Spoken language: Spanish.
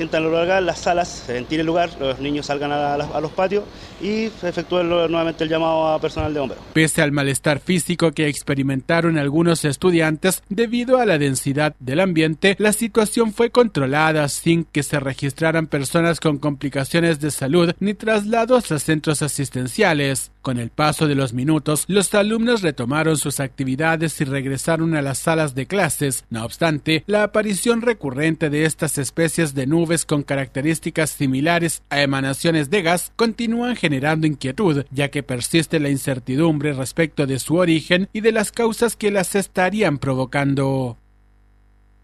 sientan en el lugar, las salas, se ventile el lugar, los niños salgan a los patios y se efectúe nuevamente el llamado a personal de bomberos. Pese al malestar físico que experimentaron algunos estudiantes debido a la densidad del ambiente, la situación fue controlada sin que se registraran personas con complicaciones de salud ni traslados a centros asistenciales. Con el paso de los minutos, los alumnos retomaron sus actividades y regresaron a las salas de clases. No obstante, la aparición recurrente de estas especies de nubes con características similares a emanaciones de gas continúan generando inquietud, ya que persiste la incertidumbre respecto de su origen y de las causas que las estarían provocando.